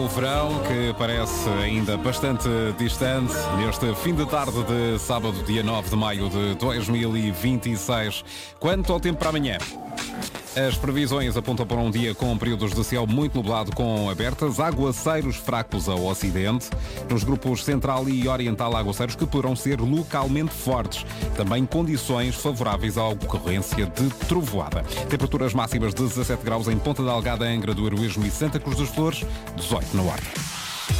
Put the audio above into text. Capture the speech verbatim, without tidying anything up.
O verão, que parece ainda bastante distante, neste fim de tarde de sábado, dia nove de maio de dois mil e vinte e seis. Quanto ao tempo para amanhã? As previsões apontam para um dia com períodos de céu muito nublado com abertas, aguaceiros fracos ao ocidente, nos grupos central e oriental aguaceiros que poderão ser localmente fortes. Também condições favoráveis à ocorrência de trovoada. Temperaturas máximas de dezassete graus em Ponta Delgada, Angra do Heroísmo e Santa Cruz das Flores, dezoito na Horta.